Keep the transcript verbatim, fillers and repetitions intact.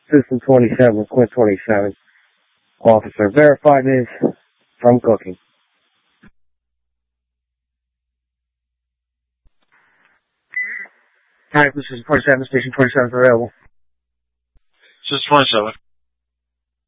System twenty-seven, Quint twenty-seven. Officer, verify this from cooking. Alright, this is twenty-seven, Station twenty-seven available. System twenty-seven.